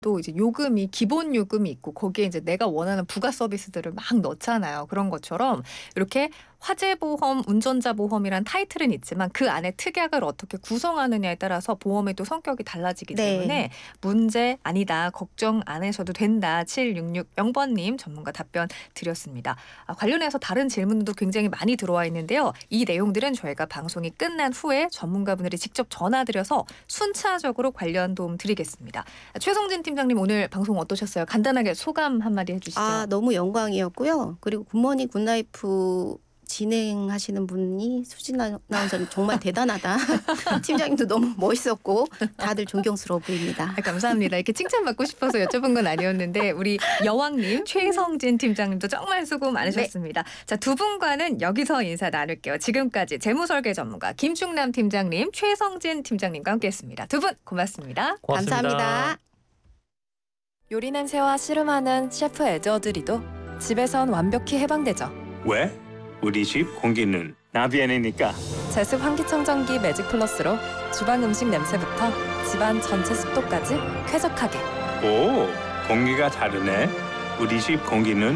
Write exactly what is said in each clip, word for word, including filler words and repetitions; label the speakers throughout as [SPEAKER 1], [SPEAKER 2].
[SPEAKER 1] 또 이제 요금이 기본 요금이 있고 거기에 이제 내가 원하는 부가 서비스들을 막 넣잖아요. 그런 것처럼 이렇게 화재 보험, 운전자 보험이란 타이틀은 있지만 그 안에 특약을 어떻게 구성하느냐에 따라서 보험의 또 성격이 달라지기
[SPEAKER 2] 네.
[SPEAKER 1] 때문에 문제 아니다, 걱정 안 하셔도 된다. 칠육육영 번님 전문가 답변 드렸습니다. 아, 관련해서 다른 질문도 굉장히 많이 들어와 있는데요. 이 내용들은 저희가 방송이 끝난 후에 전문가분들이 직접 전화드려서 순차적으로 관련 도움 드리겠습니다. 최성진 팀장님 오늘 방송 어떠셨어요? 간단하게 소감 한마디
[SPEAKER 2] 아
[SPEAKER 1] 해주시죠.
[SPEAKER 2] 너무 영광이었고요. 그리고 굿모닝 굿나이프 진행하시는 분이 수진 아나운서님 정말 대단하다. 팀장님도 너무 멋있었고 다들 존경스러워 보입니다.
[SPEAKER 1] 아, 감사합니다. 이렇게 칭찬받고 싶어서 여쭤본 건 아니었는데 우리 여왕님 최성진 팀장님도 정말 수고
[SPEAKER 2] 네.
[SPEAKER 1] 많으셨습니다. 자, 두 분과는 여기서 인사 나눌게요. 지금까지 재무설계 전문가 김충남 팀장님, 최성진 팀장님과 함께했습니다. 두 분 고맙습니다.
[SPEAKER 3] 고맙습니다.
[SPEAKER 2] 감사합니다.
[SPEAKER 4] 요리 냄새와 씨름하는 셰프 에드워드리도 집에선 완벽히 해방되죠.
[SPEAKER 3] 왜? 우리 집 공기는 나비엔이니까.
[SPEAKER 4] 제습 환기청정기 매직 플러스로 주방 음식 냄새부터 집안 전체 습도까지 쾌적하게.
[SPEAKER 3] 오, 공기가 다르네. 우리 집 공기는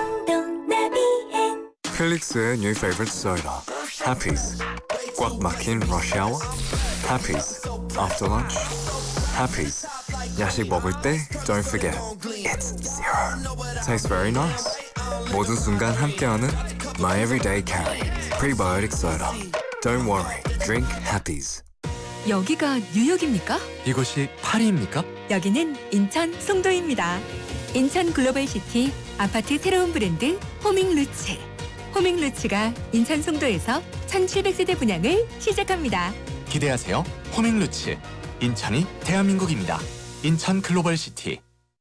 [SPEAKER 5] 필릭스의 new favorite soda, Happy's. 꽉 막힌 rush hour, Happy's. After lunch, Happy's. 야식 먹을 때 don't forget, it's zero. Tastes very nice. 모든 순간 함께하는 my everyday carry, prebiotic soda. Don't worry, drink Happy's.
[SPEAKER 6] 여기가 뉴욕입니까?
[SPEAKER 7] 이곳이 파리입니까?
[SPEAKER 6] 여기는 인천 송도입니다. 인천 글로벌시티 아파트 새로운 브랜드 호밍루츠. 호밍루츠가 인천 송도에서 천칠백 세대 분양을 시작합니다.
[SPEAKER 7] 기대하세요. 호밍루츠. 인천이 대한민국입니다. 인천 글로벌시티.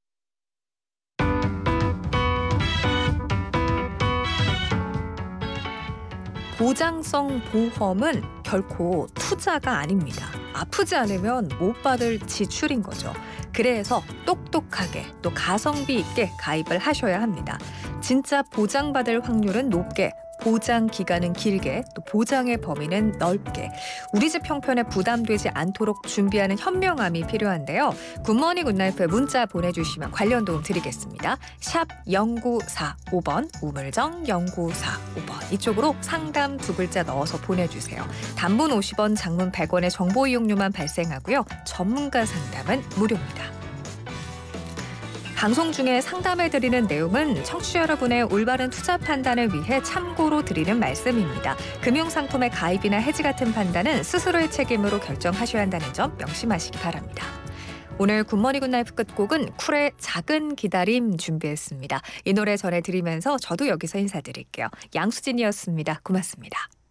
[SPEAKER 1] 보장성 보험은 결코 투자가 아닙니다. 아프지 않으면 못 받을 지출인 거죠. 그래서 똑똑하게 또 가성비 있게 가입을 하셔야 합니다. 진짜 보장받을 확률은 높게, 보장 기간은 길게, 또 보장의 범위는 넓게 우리 집 형편에 부담되지 않도록 준비하는 현명함이 필요한데요. 굿모닝 굿나이프에 문자 보내주시면 관련 도움 드리겠습니다. 샵 영구사오 번 우물정 영구사오 번 이쪽으로 상담 두 글자 넣어서 보내주세요. 단문 오십 원, 장문 백 원의 정보 이용료만 발생하고요. 전문가 상담은 무료입니다. 방송 중에 상담해드리는 내용은 청취자 여러분의 올바른 투자 판단을 위해 참고로 드리는 말씀입니다. 금융상품의 가입이나 해지 같은 판단은 스스로의 책임으로 결정하셔야 한다는 점 명심하시기 바랍니다. 오늘 굿모닝 굿나이프 끝곡은 쿨의 작은 기다림 준비했습니다. 이 노래 전해드리면서 저도 여기서 인사드릴게요. 양수진이었습니다. 고맙습니다.